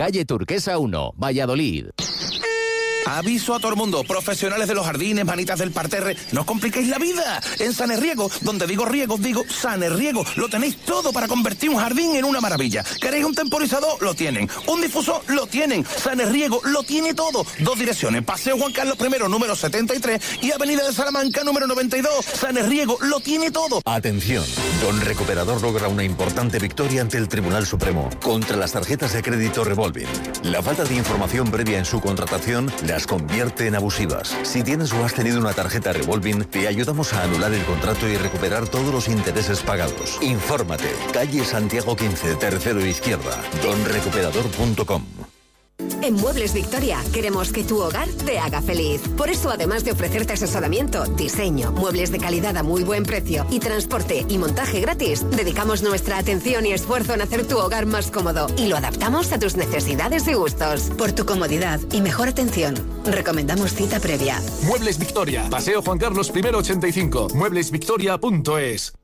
calle Turquesa 1, Valladolid. Aviso a todo el mundo, profesionales de los jardines, manitas del parterre, no os compliquéis la vida. En Sanerriego, donde digo riego, digo Sanerriego, lo tenéis todo para convertir un jardín en una maravilla. ¿Queréis un temporizador? Lo tienen. ¿Un difusor? Lo tienen. Sanerriego lo tiene todo. 2 direcciones, Paseo Juan Carlos I, número 73 y Avenida de Salamanca, número 92. Sanerriego lo tiene todo. Atención, Don Recuperador logra una importante victoria ante el Tribunal Supremo contra las tarjetas de crédito revolving. La falta de información previa en su contratación las convierte en abusivas. Si tienes o has tenido una tarjeta revolving, te ayudamos a anular el contrato y recuperar todos los intereses pagados. Infórmate. Calle Santiago 15, tercero izquierda. donrecuperador.com. En Muebles Victoria queremos que tu hogar te haga feliz. Por eso, además de ofrecerte asesoramiento, diseño, muebles de calidad a muy buen precio y transporte y montaje gratis, dedicamos nuestra atención y esfuerzo en hacer tu hogar más cómodo y lo adaptamos a tus necesidades y gustos. Por tu comodidad y mejor atención, recomendamos cita previa. Muebles Victoria, Paseo Juan Carlos I 85, mueblesvictoria.es.